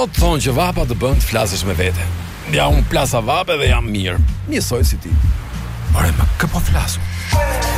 Plot thonë që vapa të bën të flasësh me vete. Ja, unë plasa vape dhe jam mirë. Njësoj si ti. Ore, më kë po flasu?